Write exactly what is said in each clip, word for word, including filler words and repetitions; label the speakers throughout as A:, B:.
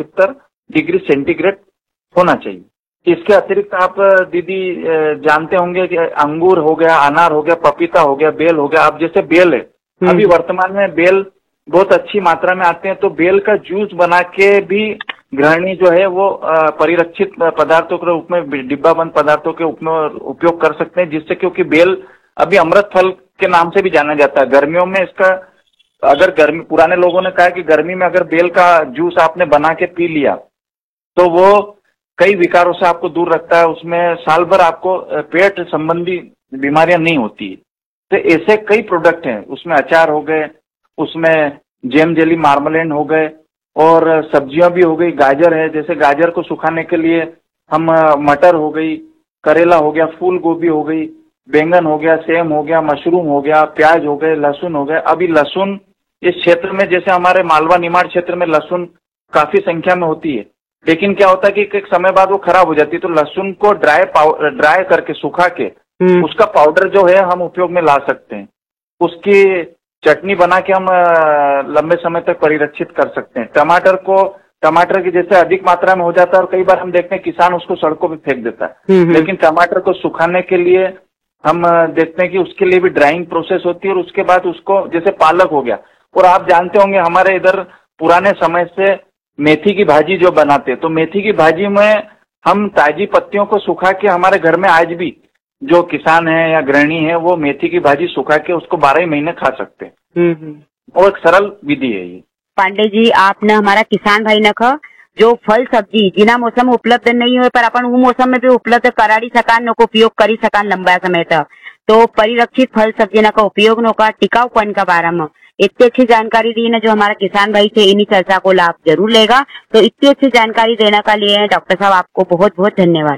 A: इकहत्तर degree centigrade होना चाहिए। इसके अतिरिक्त आप दीदी जानते होंगे कि अंगूर हो गया, अनार हो गया, पपीता हो गया, बेल हो गया। अब जैसे बेल है, अभी वर्तमान में बेल बहुत अच्छी मात्रा में आते हैं, तो बेल का जूस बना के भी गृहिणी जो है वो परिरक्षित पदार्थों के रूप में, डिब्बा बंद पदार्थों के रूप में उपयोग कर सकते हैं, जिससे क्योंकि बेल अभी अमृत फल के नाम से भी जाना जाता है। गर्मियों में इसका, अगर गर्मी, पुराने लोगों ने कहा कि गर्मी में अगर बेल का जूस आपने बना के पी लिया तो वो कई विकारों से आपको दूर रखता है, उसमें साल भर आपको पेट संबंधी बीमारियां नहीं होती। तो ऐसे कई प्रोडक्ट हैं, उसमें अचार हो गए, उसमें जेम जेली मार्मलेंड हो गए, और सब्जियां भी हो गई। गाजर है, जैसे गाजर को सुखाने के लिए हम मटर हो गई, करेला हो गया, फूल गोभी हो गई, बैंगन हो गया, सेम हो गया, मशरूम हो गया, प्याज हो गए, लहसुन हो गया। अभी लहसुन इस क्षेत्र में, जैसे हमारे मालवा निमाड़ क्षेत्र में लहसुन काफी संख्या में होती है, लेकिन क्या होता है कि एक समय बाद वो खराब हो जाती है। तो लहसुन को ड्राई ड्राई करके, सुखा के उसका पाउडर जो है हम उपयोग में ला सकते हैं। उसकी चटनी बना के हम लंबे समय तक परिरक्षित कर सकते हैं। टमाटर को, टमाटर की जैसे अधिक मात्रा में हो जाता है और कई बार हम देखते हैं किसान उसको सड़कों पे फेंक देता है, लेकिन टमाटर को सुखाने के लिए हम देखते हैं कि उसके लिए भी ड्राइंग प्रोसेस होती है, और उसके बाद उसको, जैसे पालक हो गया, और आप जानते होंगे हमारे इधर पुराने समय से मेथी की भाजी जो बनाते, तो मेथी की भाजी में हम ताजी पत्तियों को सुखा के, हमारे घर में आज भी जो किसान है या गृहिणी है वो मेथी की भाजी सुखा के उसको बारह महीने खा सकते हैं, और एक सरल विधि है ये।
B: पांडे जी, आपने हमारा किसान भाई नख जो फल सब्जी जिना मौसम में उपलब्ध नहीं हो पर अपन वो मौसम में भी उपलब्ध कराड़ी सकान नो को उपयोग करी सकान लंबा समय तक, तो परिरक्षित फल सब्जी न का उपयोग नो का टिकाऊपन का बारे में इतनी अच्छी जानकारी दी ना, जो हमारा किसान भाई थे इन्हीं चर्चा को लाभ जरूर लेगा। तो इतनी अच्छी जानकारी देने का लिए डॉक्टर साहब आपको बहुत बहुत धन्यवाद।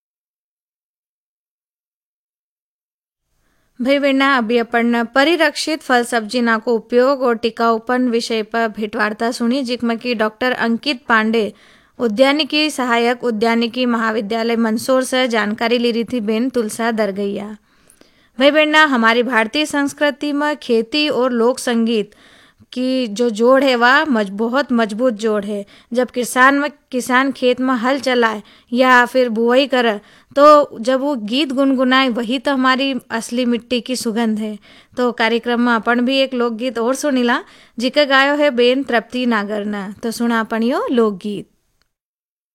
C: भाई बहना, अभी अपन परिरक्षित फल सब्जी ना को उपयोग और टिकाऊपन विषय पर भेंटवार्ता सुनी, जिसमें कि डॉक्टर अंकित पांडे, उद्यानिकी सहायक, उद्यानिकी महाविद्यालय मंदसौर से जानकारी ली रही थी बेन तुलसा दरगैया। भाई बहना, हमारी भारतीय संस्कृति में खेती और लोक संगीत की जो जोड़ है वह मज, बहुत मजबूत जोड़ है। जब किसान में किसान खेत में हल चलाए या फिर बुआई करे, तो जब वो गीत गुनगुनाए, वही तो हमारी असली मिट्टी की सुगंध है। तो कार्यक्रम में अपन भी एक लोकगीत और सुनिला, जिके गायो है बेन तृप्ति नागर ने। तो सुना अपन यो लोकगीत।